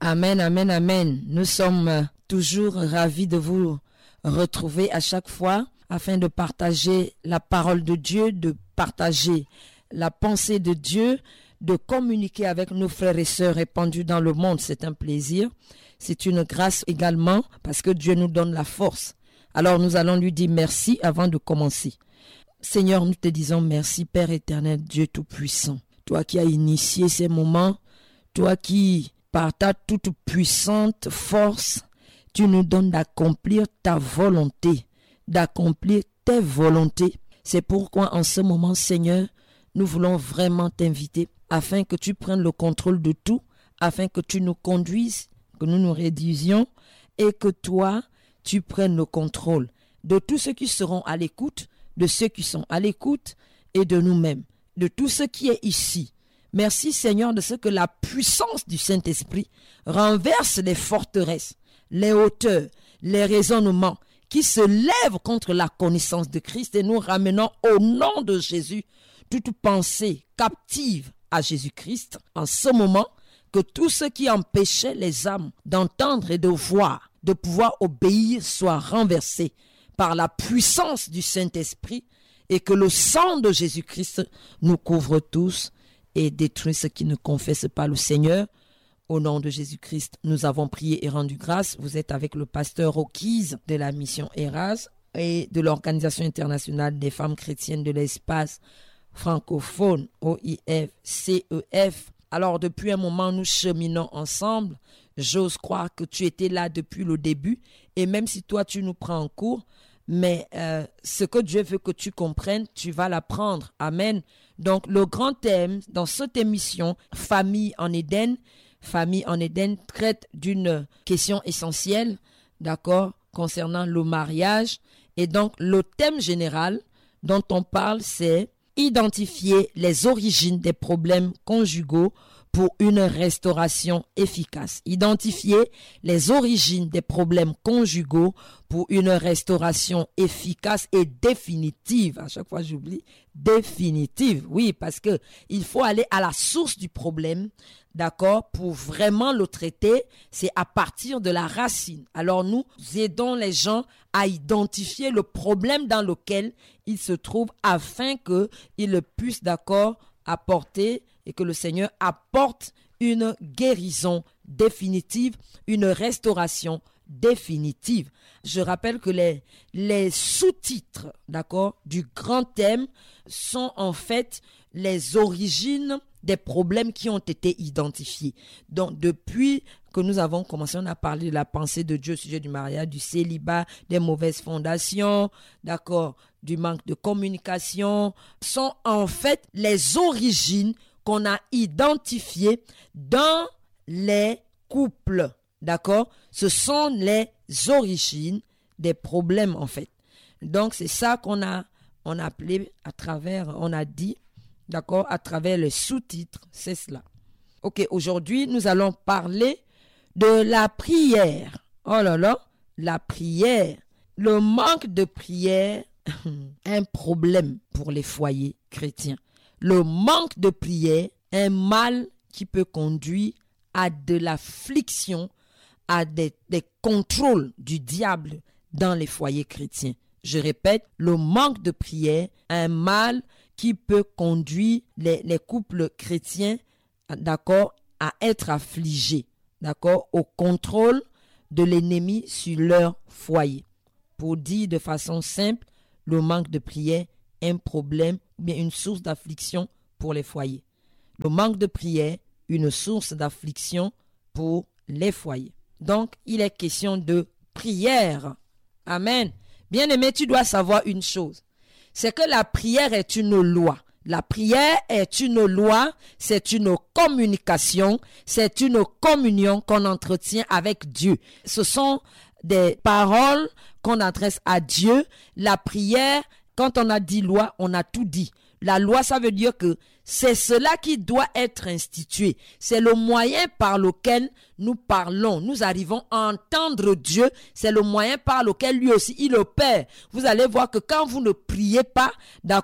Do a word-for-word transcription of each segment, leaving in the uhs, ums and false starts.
Amen, amen, amen. Nous sommes toujours ravis de vous retrouver à chaque fois afin de partager la parole de Dieu, de partager la pensée de Dieu, de communiquer avec nos frères et sœurs répandus dans le monde. C'est un plaisir. C'est une grâce également parce que Dieu nous donne la force. Alors nous allons lui dire merci avant de commencer. Seigneur, nous te disons merci, Père éternel, Dieu tout-puissant. Toi qui as initié ces moments, toi qui, par ta toute puissante force, tu nous donnes d'accomplir ta volonté, d'accomplir tes volontés. C'est pourquoi en ce moment, Seigneur, nous voulons vraiment t'inviter afin que tu prennes le contrôle de tout, afin que tu nous conduises, que nous nous rédisions et que toi, tu prennes le contrôle de tous ceux qui seront à l'écoute, de ceux qui sont à l'écoute et de nous-mêmes, de tout ce qui est ici. Merci Seigneur de ce que la puissance du Saint-Esprit renverse les forteresses, les hauteurs, les raisonnements qui se lèvent contre la connaissance de Christ et nous ramenons au nom de Jésus toute pensée captive à Jésus-Christ en ce moment, que tout ce qui empêchait les âmes d'entendre et de voir, de pouvoir obéir soit renversé par la puissance du Saint-Esprit et que le sang de Jésus-Christ nous couvre tous et détruit ceux qui ne confessent pas le Seigneur. Au nom de Jésus-Christ, nous avons prié et rendu grâce. Vous êtes avec le pasteur Roquise de la mission Eras et de l'Organisation internationale des femmes chrétiennes de l'espace francophone, O I F C E F. Alors, depuis un moment, nous cheminons ensemble. J'ose croire que tu étais là depuis le début. Et même si toi, tu nous prends en cours, mais euh, ce que Dieu veut que tu comprennes, tu vas l'apprendre. Amen. Donc, le grand thème dans cette émission, Famille en Éden, Famille en Éden traite d'une question essentielle, d'accord, concernant le mariage. Et donc, le thème général dont on parle, c'est identifier les origines des problèmes conjugaux pour une restauration efficace. Identifier les origines des problèmes conjugaux pour une restauration efficace et définitive. À chaque fois, j'oublie. Définitive. Oui, parce que il faut aller à la source du problème, d'accord, pour vraiment le traiter. C'est à partir de la racine. Alors, nous aidons les gens à identifier le problème dans lequel ils se trouvent afin qu'ils puissent, d'accord, apporter et que le Seigneur apporte une guérison définitive, une restauration définitive. Je rappelle que les, les sous-titres, d'accord, du grand thème sont en fait les origines des problèmes qui ont été identifiés. Donc, depuis que nous avons commencé, on a parlé de la pensée de Dieu au sujet du mariage, du célibat, des mauvaises fondations, d'accord, du manque de communication, sont en fait les origines qu'on a identifiées dans les couples, d'accord? Ce sont les origines des problèmes, en fait. Donc, c'est ça qu'on a, on a appelé à travers, on a dit, d'accord, à travers les sous-titres, c'est cela. Ok, aujourd'hui, nous allons parler de la prière. Oh là là, la prière. Le manque de prière, un problème pour les foyers chrétiens. Le manque de prière, un mal qui peut conduire à de l'affliction, à des, des contrôles du diable dans les foyers chrétiens. Je répète, le manque de prière, un mal qui peut conduire les, les couples chrétiens, d'accord, à être affligés, d'accord, au contrôle de l'ennemi sur leur foyer. Pour dire de façon simple, le manque de prière est un problème ou bien une source d'affliction pour les foyers. Le manque de prière, une source d'affliction pour les foyers. Donc, il est question de prière. Amen. Bien-aimé, tu dois savoir une chose. C'est que la prière est une loi. La prière est une loi, c'est une communication, c'est une communion qu'on entretient avec Dieu. Ce sont des paroles qu'on adresse à Dieu. La prière, quand on a dit loi, on a tout dit. La loi, ça veut dire que c'est cela qui doit être institué. C'est le moyen par lequel nous parlons. Nous arrivons à entendre Dieu. C'est le moyen par lequel lui aussi, il opère. Vous allez voir que quand vous ne priez pas, d'accord,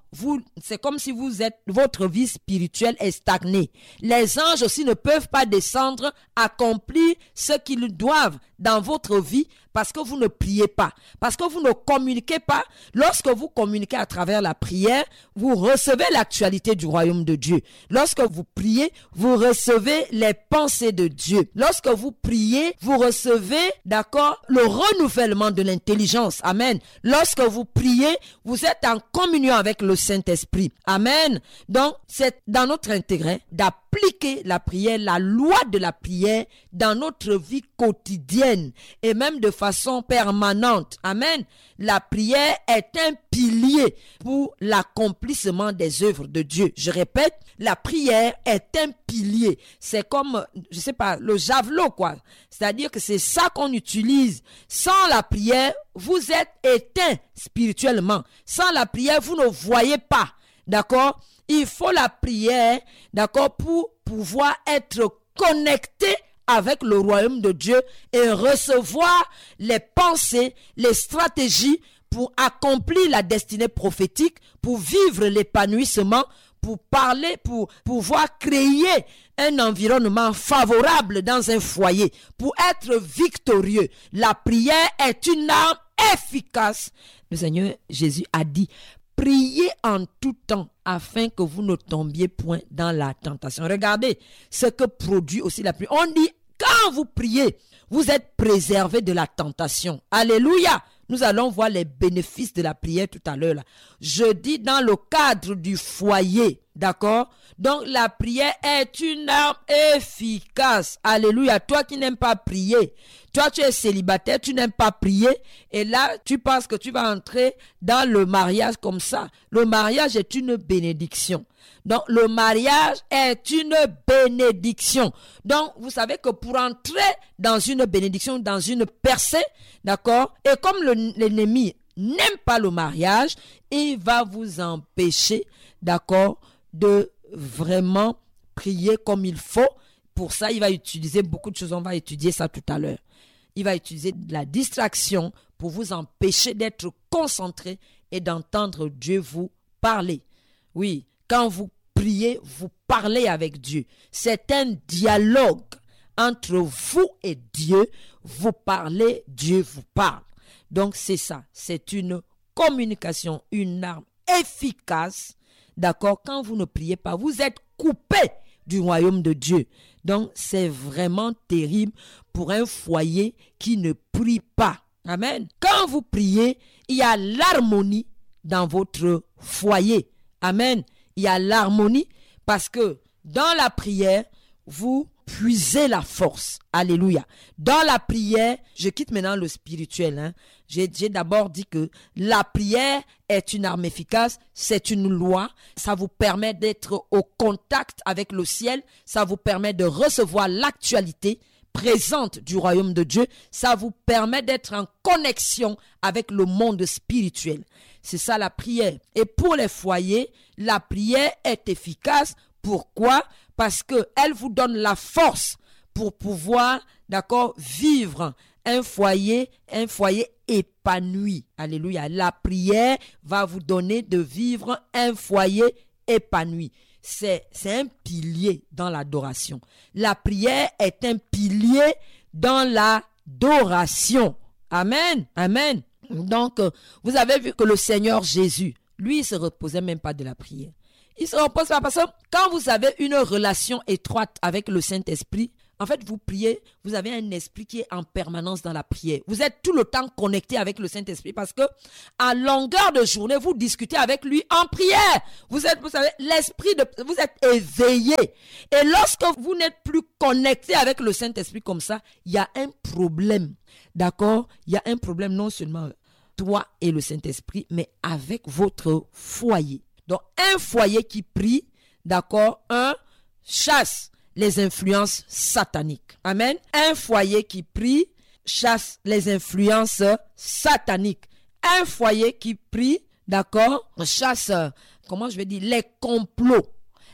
vous, c'est comme si vous êtes, votre vie spirituelle est stagnée. Les anges aussi ne peuvent pas descendre, accomplir ce qu'ils doivent dans votre vie parce que vous ne priez pas, parce que vous ne communiquez pas. Lorsque vous communiquez à travers la prière, vous recevez l'actualité du royaume de Dieu. Lorsque vous priez, vous recevez les pensées de Dieu. Lorsque vous priez, vous recevez, d'accord, le renouvellement de l'intelligence. Amen. Lorsque vous priez, vous êtes en communion avec le Saint-Esprit. Amen. Donc, c'est dans notre intérêt d'appliquer la prière, la loi de la prière dans notre vie quotidienne et même de façon permanente. Amen. La prière est un pilier pour l'accomplissement des œuvres de Dieu. Je répète, la prière est un pilier. C'est comme, je sais pas, le javelot, quoi. C'est-à-dire que c'est ça qu'on utilise. Sans la prière, vous êtes éteint spirituellement. Sans la prière, vous ne voyez pas. D'accord? Il faut la prière, d'accord, pour pouvoir être connecté avec le royaume de Dieu et recevoir les pensées, les stratégies pour accomplir la destinée prophétique, pour vivre l'épanouissement, pour parler, pour pouvoir créer un environnement favorable dans un foyer, pour être victorieux. La prière est une arme efficace. Le Seigneur Jésus a dit: priez en tout temps afin que vous ne tombiez point dans la tentation. Regardez ce que produit aussi la prière. On dit, quand vous priez, vous êtes préservé de la tentation. Alléluia. Nous allons voir les bénéfices de la prière tout à l'heure. Là. Je dis dans le cadre du foyer. D'accord? Donc la prière est une arme efficace. Alléluia. Toi qui n'aimes pas prier, toi tu es célibataire, tu n'aimes pas prier, et là tu penses que tu vas entrer dans le mariage comme ça. Le mariage est une bénédiction. Donc le mariage est une bénédiction. Donc vous savez que pour entrer dans une bénédiction, dans une percée, d'accord, et comme le, l'ennemi n'aime pas le mariage, il va vous empêcher, d'accord, de vraiment prier comme il faut. Pour ça, il va utiliser beaucoup de choses. On va étudier ça tout à l'heure. Il va utiliser de la distraction pour vous empêcher d'être concentré et d'entendre Dieu vous parler. Oui, quand vous priez, vous parlez avec Dieu. C'est un dialogue entre vous et Dieu. Vous parlez, Dieu vous parle. Donc c'est ça, c'est une communication, une arme efficace. D'accord, quand vous ne priez pas, vous êtes coupé du royaume de Dieu. Donc, c'est vraiment terrible pour un foyer qui ne prie pas. Amen. Quand vous priez, il y a l'harmonie dans votre foyer. Amen. Il y a l'harmonie parce que dans la prière, vous puisez la force. Alléluia. Dans la prière, je quitte maintenant le spirituel. Hein. J'ai, j'ai d'abord dit que la prière est une arme efficace, c'est une loi. Ça vous permet d'être au contact avec le ciel. Ça vous permet de recevoir l'actualité présente du royaume de Dieu. Ça vous permet d'être en connexion avec le monde spirituel. C'est ça la prière. Et pour les foyers, la prière est efficace. Pourquoi? Parce qu'elle vous donne la force pour pouvoir, d'accord, vivre un foyer, un foyer épanoui. Alléluia. La prière va vous donner de vivre un foyer épanoui. C'est, c'est un pilier dans l'adoration. La prière est un pilier dans l'adoration. Amen. Amen. Donc, vous avez vu que le Seigneur Jésus, lui, il se reposait même pas de la prière. Il se repose pas parce que quand vous avez une relation étroite avec le Saint-Esprit, en fait, vous priez, vous avez un esprit qui est en permanence dans la prière. Vous êtes tout le temps connecté avec le Saint-Esprit parce que à longueur de journée, vous discutez avec lui en prière. Vous êtes, vous savez, l'esprit de, vous êtes éveillé. Et lorsque vous n'êtes plus connecté avec le Saint-Esprit comme ça, il y a un problème. D'accord? Il y a un problème non seulement toi et le Saint-Esprit, mais avec votre foyer. Donc, un foyer qui prie, d'accord, un, chasse les influences sataniques. Amen. Un foyer qui prie, chasse les influences sataniques. Un foyer qui prie, d'accord, chasse, comment je vais dire, les complots,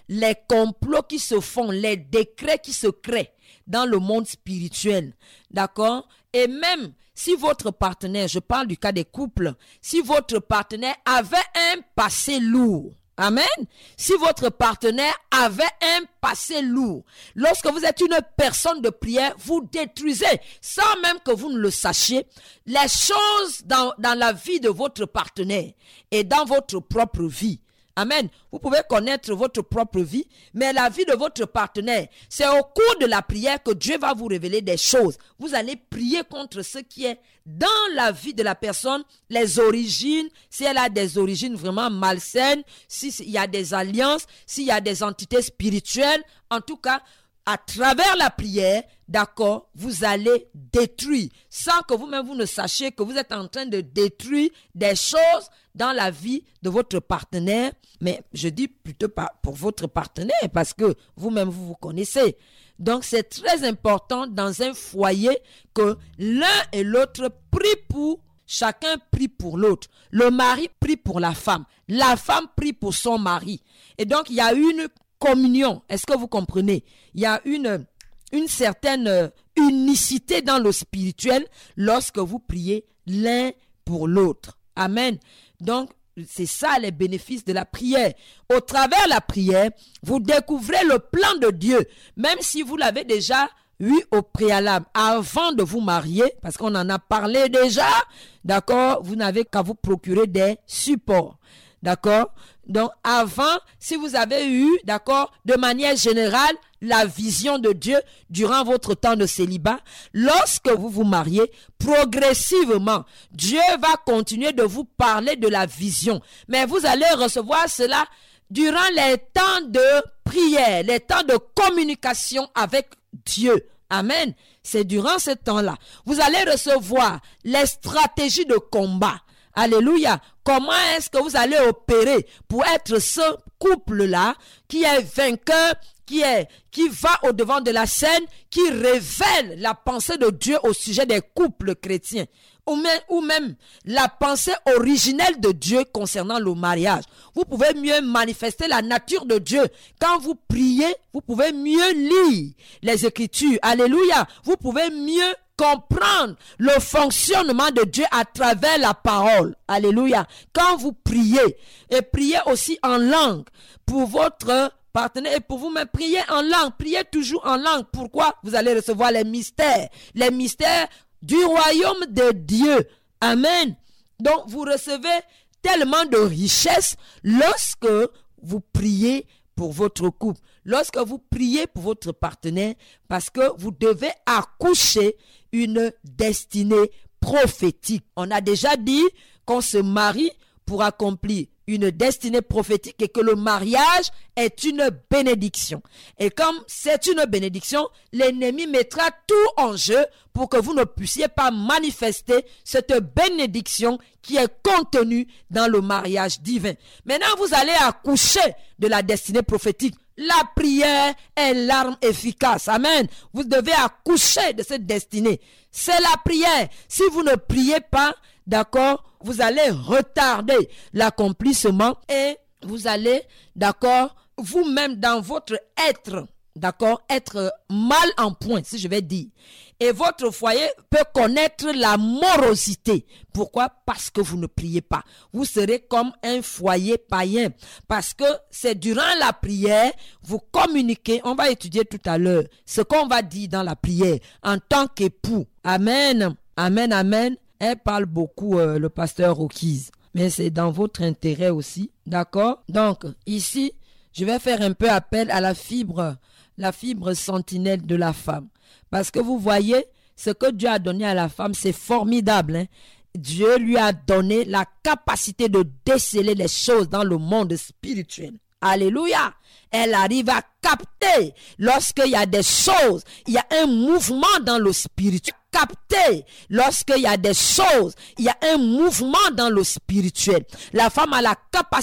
les complots qui se font, les décrets qui se créent dans le monde spirituel. D'accord? Et même si votre partenaire, je parle du cas des couples, si votre partenaire avait un passé lourd, amen. Si votre partenaire avait un passé lourd, lorsque vous êtes une personne de prière, vous détruisez, sans même que vous ne le sachiez, les choses dans, dans la vie de votre partenaire et dans votre propre vie. Amen. Vous pouvez connaître votre propre vie, mais la vie de votre partenaire, c'est au cours de la prière que Dieu va vous révéler des choses. Vous allez prier contre ce qui est dans la vie de la personne, les origines, si elle a des origines vraiment malsaines, s'il y a des alliances, s'il y a des entités spirituelles, en tout cas, à travers la prière, d'accord, vous allez détruire, sans que vous-même vous ne sachiez que vous êtes en train de détruire des choses dans la vie de votre partenaire, mais je dis plutôt pas pour votre partenaire, parce que vous-même vous vous connaissez. Donc c'est très important dans un foyer que l'un et l'autre prient pour, chacun prie pour l'autre. Le mari prie pour la femme, la femme prie pour son mari. Et donc il y a une communion, est-ce que vous comprenez? Il y a une, une certaine unicité dans le spirituel lorsque vous priez l'un pour l'autre. Amen. Donc, c'est ça les bénéfices de la prière. Au travers de la prière, vous découvrez le plan de Dieu, même si vous l'avez déjà eu au préalable, avant de vous marier, parce qu'on en a parlé déjà, d'accord, vous n'avez qu'à vous procurer des supports. D'accord? Donc, avant, si vous avez eu, d'accord, de manière générale, la vision de Dieu durant votre temps de célibat, lorsque vous vous mariez, progressivement, Dieu va continuer de vous parler de la vision. Mais vous allez recevoir cela durant les temps de prière, les temps de communication avec Dieu. Amen. C'est durant ce temps-là. Vous allez recevoir les stratégies de combat. Alléluia. Comment est-ce que vous allez opérer pour être ce couple-là qui est vainqueur, qui est, qui va au-devant de la scène, qui révèle la pensée de Dieu au sujet des couples chrétiens, ou même, ou même la pensée originelle de Dieu concernant le mariage. Vous pouvez mieux manifester la nature de Dieu. Quand vous priez, vous pouvez mieux lire les Écritures. Alléluia. Vous pouvez mieux comprendre le fonctionnement de Dieu à travers la parole. Alléluia. Quand vous priez, et priez aussi en langue pour votre partenaire et pour vous-même, priez en langue, priez toujours en langue. Pourquoi? Vous allez recevoir les mystères, les mystères du royaume de Dieu. Amen. Donc, vous recevez tellement de richesses lorsque vous priez pour votre couple, lorsque vous priez pour votre partenaire, parce que vous devez accoucher une destinée prophétique. On a déjà dit qu'on se marie pour accomplir une destinée prophétique et que le mariage est une bénédiction. Et comme c'est une bénédiction, l'ennemi mettra tout en jeu pour que vous ne puissiez pas manifester cette bénédiction qui est contenue dans le mariage divin. Maintenant, vous allez accoucher de la destinée prophétique. La prière est l'arme efficace. Amen. Vous devez accoucher de cette destinée. C'est la prière. Si vous ne priez pas, d'accord, vous allez retarder l'accomplissement et vous allez, d'accord, vous-même dans votre être, d'accord, être mal en point, si je vais dire. Et votre foyer peut connaître la morosité. Pourquoi? Parce que vous ne priez pas. Vous serez comme un foyer païen. Parce que c'est durant la prière, vous communiquez. On va étudier tout à l'heure ce qu'on va dire dans la prière en tant qu'époux. Amen. Amen, amen. Elle parle beaucoup, euh, le pasteur Rocky's. Mais c'est dans votre intérêt aussi. D'accord? Donc, ici, je vais faire un peu appel à la fibre, la fibre sentinelle de la femme. Parce que vous voyez, ce que Dieu a donné à la femme, c'est formidable. Hein? Dieu lui a donné la capacité de déceler les choses dans le monde spirituel. Alléluia. Elle arrive à capter lorsqu'il y a des choses, il y a un mouvement dans le spirituel. Capter lorsqu'il y a des choses, il y a un mouvement dans le spirituel. La femme a la capacité